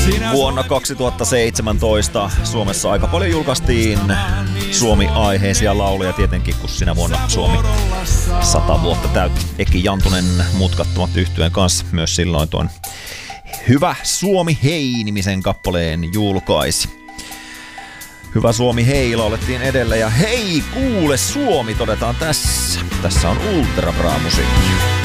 Vuonna 2017 Suomessa aika paljon julkaistiin Suomi-aiheisia lauluja, tietenkin kun sinä vuonna Suomi 100 vuotta täytti. Eki Jantunen Mutkattomat -yhtyeen kanssa myös silloin tuon Hyvä Suomi hei-nimisen kappaleen julkaisi. Hyvä Suomi hei laulettiin edellä ja hei kuule Suomi todetaan tässä. Tässä on Ultra Bra musiikki.